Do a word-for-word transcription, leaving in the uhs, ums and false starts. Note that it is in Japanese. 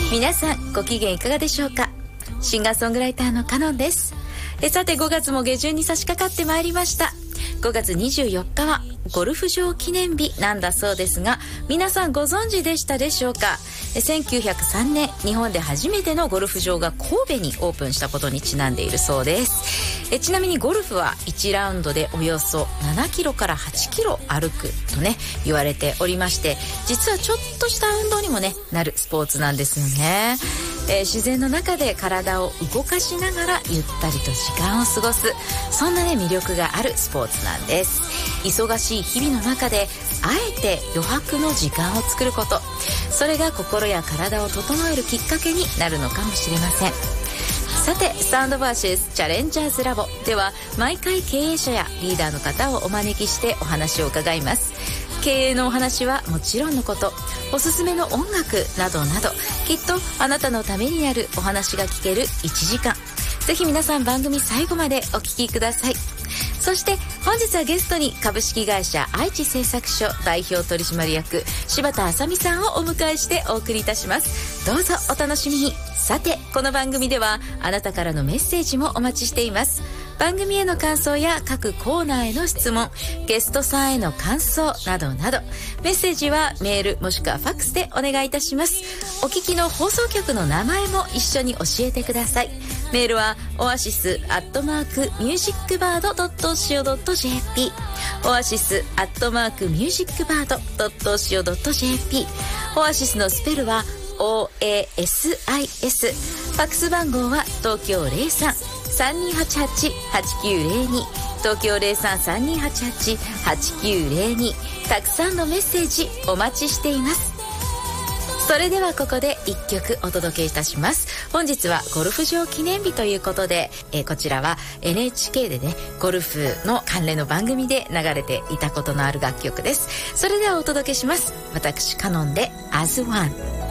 皆さんご機嫌いかがでしょうか。シンガーソングライターのカノンです。えさてごがつも下旬に差し掛かってまいりました。ごがつにじゅうよっかはゴルフ場記念日なんだそうですが、皆さんご存知でしたでしょうか。せんきゅうひゃくさんねん日本で初めてのゴルフ場が神戸にオープンしたことにちなんでいるそうです。えちなみにゴルフはいちラウンドでおよそななキロからはちキロ歩くとね言われておりまして、実はちょっとした運動にもねなるスポーツなんですよね。えー、自然の中で体を動かしながらゆったりと時間を過ごす、そんなね魅力があるスポーツなんです。忙しい日々の中であえて余白の時間を作ること、それが心や体を整えるきっかけになるのかもしれません。さてサウンドバーシスチャレンジャーズラボでは毎回経営者やリーダーの方をお招きしてお話を伺います。経営のお話はもちろんのこと、おすすめの音楽などなど、きっとあなたのためになるお話が聞けるいちじかん、ぜひ皆さん番組最後までお聞きください。そして本日はゲストに株式会社愛知製作所代表取締役柴田麻美さんをお迎えしてお送りいたします。どうぞお楽しみに。さてこの番組ではあなたからのメッセージもお待ちしています。番組への感想や各コーナーへの質問、ゲストさんへの感想などなど、メッセージはメールもしくはファックスでお願いいたします。お聞きの放送局の名前も一緒に教えてください。メールはオアシスアットマークミュージックバードドットシオドットジェーピー、オアシスアットマークミュージックバードドットシオドットジェーピー、オアシスのスペルは オーエーエスアイエス、ファックス番号は東京 ゼロさん さんにーはちはち はちきゅうゼロに、東京 ゼロさん さんにーはちはち はちきゅうゼロに、たくさんのメッセージお待ちしています。それではここでいっきょくお届けいたします。本日はゴルフ場記念日ということで、えー、こちらは エヌエイチケー でねゴルフの関連の番組で流れていたことのある楽曲です。それではお届けします。私カノンで As One。